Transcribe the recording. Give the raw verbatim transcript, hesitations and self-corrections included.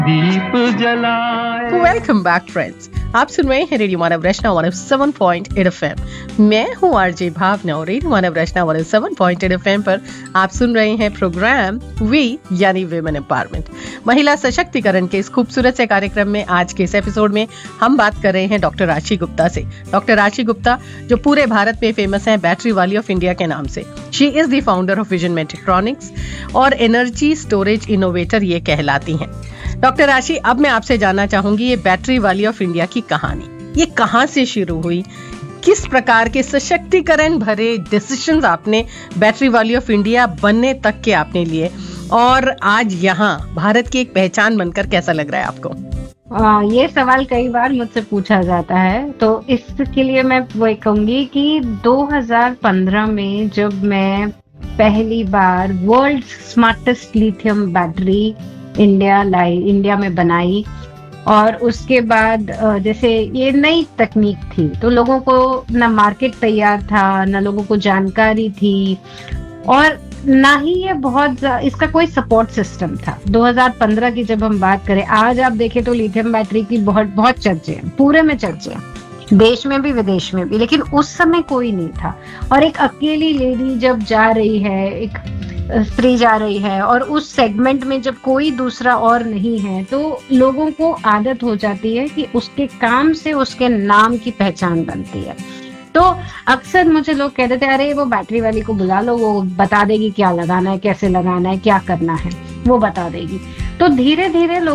दीप जलाए। Welcome back friends, आप सुन रहे हैं रेडियो मानव रचना one O seven point eight F M. मैं हूं आरजे भावना और रेडियो मानव रचना one O seven point eight F M पर आप सुन रहे हैं प्रोग्राम वी यानी विमेन एम्पावरमेंट, महिला सशक्तिकरण के इस खूबसूरत से कार्यक्रम में। आज के इस एपिसोड में हम बात कर रहे हैं डॉक्टर राशि गुप्ता से। डॉक्टर राशि गुप्ता जो पूरे भारत में फेमस हैं बैटरी वाली ऑफ इंडिया के नाम से। She is the founder of vision मेट्रिक्ट्रॉनिक्स और एनर्जी स्टोरेज इनोवेटर ये कहलाती हैं। डॉक्टर राशि, अब मैं आपसे जानना चाहूंगी ये बैटरी वाली ऑफ इंडिया की कहानी, ये कहां से शुरू हुई, किस प्रकार के सशक्तिकरण भरे डिसीजंस आपने बैटरी वाली ऑफ इंडिया बनने तक के आपने लिए, और आज यहाँ भारत की एक पहचान बनकर कैसा लग रहा है आपको? आ, ये सवाल कई बार मुझसे पूछा जाता है, तो इसके लिए मैं वो कहूंगी कि दो हज़ार पंद्रह में जब मैं पहली बार world smartest lithium battery India लाई इंडिया में बनाई, और उसके बाद जैसे ये नई तकनीक थी तो लोगों को ना मार्केट तैयार था, ना लोगों को जानकारी थी, और ना ही ये बहुत इसका कोई सपोर्ट सिस्टम था। दो हज़ार पंद्रह की जब हम बात करें, आज आप देखें तो लिथियम बैटरी की बहुत बहुत चर्चे हैं, पूरे में चर्चे हैं, देश में भी विदेश में भी, लेकिन उस समय कोई नहीं था। और एक अकेली लेडी जब जा रही है, एक स्त्री जा रही है, और उस सेगमेंट में जब कोई दूसरा और नहीं है, तो लोगों को आदत हो जाती है कि उसके काम से उसके नाम की पहचान बनती है। तो अक्सर मुझे लोग कहते थे, अरे वो बैटरी वाली को बुला लो, वो बता देगी क्या लगाना है, कैसे लगाना है, क्या करना है, वो बता देगी। तो धीरे धीरे लोग